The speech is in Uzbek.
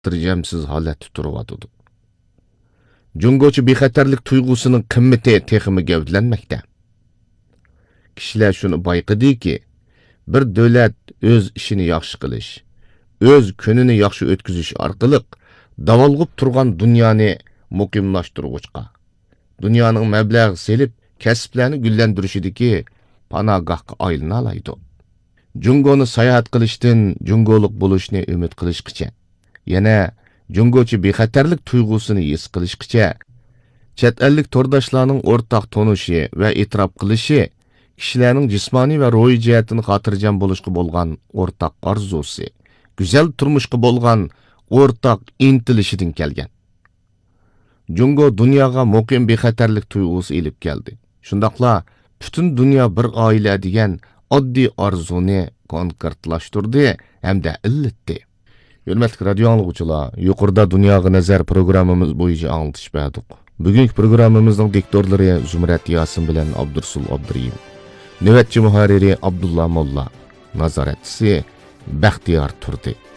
xotirjamsiz holatda turibdi. Jungochi bexatarlik tuyg'usining qimmati texmi gavdlanmoqda. Kishilar shuni bayqidiki, bir davlat o'z ishini yaxshi qilish, o'z kunini yaxshi o'tkazish orqali davolg'ib turgan dunyoni muqimlashtiruvchiga, dunyoning mablag' selib kasblarni gullantirishidagi panogohga aylana oladi. Jungoni sayohat qilishdan jungoliq bo'lishni umid qilishqicha, yana jungochi bexatarlik tuyg'usini his qilishqicha, chet ellik to'rdoshlarning o'rtaq tonishi va e'tirof qilishi kishilarning jismoniy va ruhiy jihatdan xotirjam bo'lishga bo'lgan o'rtaq orzusi, go'zal turmushga bo'lgan o'rtaq intilishidan kelgan. Jungo dunyoga muqim bexatarlik tuyg'usi ilib keldi. Shundaqla butun dunyo bir oila degan oddiy orzuni konkretlashtirdi hamda illatdi. Hurmatli radio anglovchilar, yuqorida dunyoga nazar programmamiz bo'yicha anglatish berdik. Bugungi programmamizning diktorlari Zumrat Yasin bilan Abdursul Abduriyim. Navbatchi muharriri Abdullah Molla, nazoratchisi Baxtiyor Turdi.